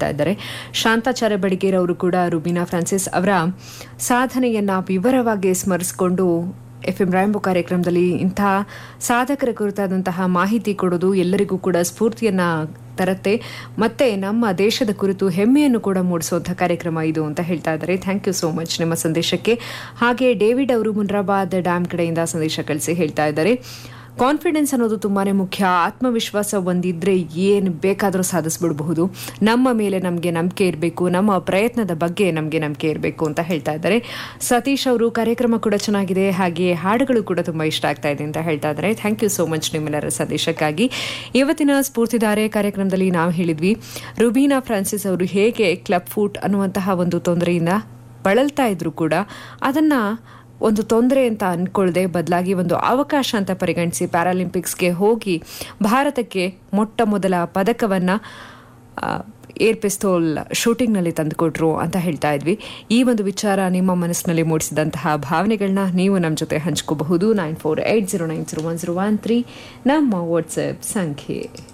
ಹೇಳ್ತಾ ಇದ್ದಾರೆ. ಶಾಂತಾಚಾರ್ಯ ಬಡಿಗೇರ್ ಅವರು ಕೂಡ ರುಬೀನಾ ಫ್ರಾನ್ಸಿಸ್ ಅವರ ಸಾಧನೆಯನ್ನ ವಿವರವಾಗಿ ಸ್ಮರಿಸಿಕೊಂಡು FM ರಾಯಂಬೋ ಕಾರ್ಯಕ್ರಮದಲ್ಲಿ ಇಂತಹ ಸಾಧಕರ ಕುರಿತಾದಂತಹ ಮಾಹಿತಿ ಕೊಡೋದು ಎಲ್ಲರಿಗೂ ಕೂಡ ಸ್ಫೂರ್ತಿಯನ್ನ ತರತ್ತೆ, ಮತ್ತೆ ನಮ್ಮ ದೇಶದ ಕುರಿತು ಹೆಮ್ಮೆಯನ್ನು ಕೂಡ ಮೂಡಿಸುವಂತಹ ಕಾರ್ಯಕ್ರಮ ಇದು ಅಂತ ಹೇಳ್ತಾ ಇದ್ದಾರೆ. ಥ್ಯಾಂಕ್ ಯು ಸೋ ಮಚ್ ನಿಮ್ಮ ಸಂದೇಶಕ್ಕೆ. ಹಾಗೆ ಡೇವಿಡ್ ಅವರು ಮುನ್ರಾಬಾದ್ ಡ್ಯಾಮ್ ಕಡೆಯಿಂದ ಸಂದೇಶ ಕಳಿಸಿ ಹೇಳ್ತಾ ಇದ್ದಾರೆ, ಕಾನ್ಫಿಡೆನ್ಸ್ ಅನ್ನೋದು ತುಂಬಾನೇ ಮುಖ್ಯ. ಆತ್ಮವಿಶ್ವಾಸ ಒಂದಿದ್ರೆ ಏನು ಬೇಕಾದರೂ ಸಾಧಿಸ್ಬಿಡಬಹುದು. ನಮ್ಮ ಮೇಲೆ ನಮಗೆ ನಂಬಿಕೆ ಇರಬೇಕು, ನಮ್ಮ ಪ್ರಯತ್ನದ ಬಗ್ಗೆ ನಮಗೆ ನಂಬಿಕೆ ಇರಬೇಕು ಅಂತ ಹೇಳ್ತಾ ಇದ್ದಾರೆ. ಸತೀಶ್ ಅವರು ಕಾರ್ಯಕ್ರಮ ಕೂಡ ಚೆನ್ನಾಗಿದೆ, ಹಾಗೆ ಹಾಡುಗಳು ಕೂಡ ತುಂಬ ಇಷ್ಟ ಆಗ್ತಾ ಇದೆ ಅಂತ ಹೇಳ್ತಾ ಇದ್ದಾರೆ. ಥ್ಯಾಂಕ್ ಯು ಸೋ ಮಚ್ ನಿಮ್ಮೆಲ್ಲರ ಸಂದೇಶಕ್ಕಾಗಿ. ಇವತ್ತಿನ ಸ್ಫೂರ್ತಿಧಾರೆ ಕಾರ್ಯಕ್ರಮದಲ್ಲಿ ನಾವು ಹೇಳಿದ್ವಿ, ರುಬೀನಾ ಫ್ರಾನ್ಸಿಸ್ ಅವರು ಹೇಗೆ ಕ್ಲಬ್ ಫೂಟ್ ಅನ್ನುವಂತಹ ಒಂದು ತೊಂದರೆಯಿಂದ ಬಳಲ್ತಾ ಇದ್ರು ಕೂಡ ಅದನ್ನ ಒಂದು ತೊಂದರೆ ಅಂತ ಅನ್ಕೊಳ್ಳದೆ ಬದಲಾಗಿ ಒಂದು ಅವಕಾಶ ಅಂತ ಪರಿಗಣಿಸಿ ಪ್ಯಾರಾಲಿಂಪಿಕ್ಸ್ಗೆ ಹೋಗಿ ಭಾರತಕ್ಕೆ ಮೊಟ್ಟ ಮೊದಲ ಪದಕವನ್ನ ಏರ್ ಪಿಸ್ತೂಲ್ ಶೂಟಿಂಗ್ನಲ್ಲಿ ತಂದುಕೊಟ್ರು ಅಂತ ಹೇಳ್ತಾ ಇದ್ವಿ. ಈ ಒಂದು ವಿಚಾರ ನಿಮ್ಮ ಮನಸ್ಸಿನಲ್ಲಿ ಮೂಡಿಸಿದಂತಹ ಭಾವನೆಗಳನ್ನ ನೀವು ನಮ್ಮ ಜೊತೆ ಹಂಚ್ಕೋಬಹುದು. 9480901013 ನಮ್ಮ ವಾಟ್ಸ್ಆಪ್ ಸಂಖ್ಯೆ.